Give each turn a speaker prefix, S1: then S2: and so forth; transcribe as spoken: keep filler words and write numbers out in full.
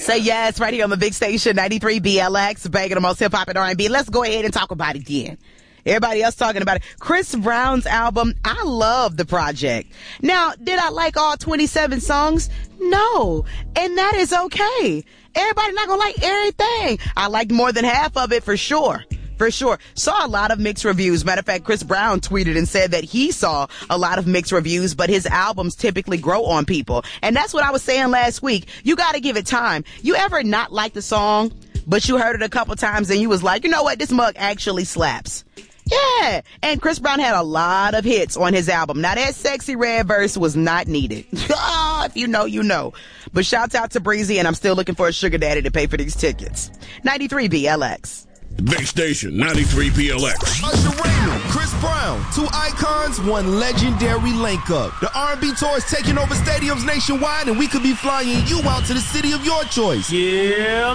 S1: Say yes, right here on the big station, ninety-three B L X, banging the most hip-hop and R and B. Let's go ahead and talk about it then. Everybody else talking about it. Chris Brown's album, I love the project. Now, did I like all twenty-seven songs? No. And that is okay. Everybody not gonna like everything. I liked more than half of it for sure. For sure. Saw a lot of mixed reviews. Matter of fact, Chris Brown tweeted and said that he saw a lot of mixed reviews, but his albums typically grow on people. And that's what I was saying last week. You gotta give it time. You ever not like the song, but you heard it a couple times and you was like, you know what, this mug actually slaps. Yeah. And Chris Brown had a lot of hits on his album. Now that Sexy Red verse was not needed. Oh, if you know, you know. But shouts out to Breezy, and I'm still looking for a sugar daddy to pay for these tickets. ninety-three B L X.
S2: Big station, ninety-three P L X.
S3: Usher Raymond, Chris Brown, two icons, one legendary link up. The R and B tour is taking over stadiums nationwide, and we could be flying you out to the city of your choice.
S4: Yeah.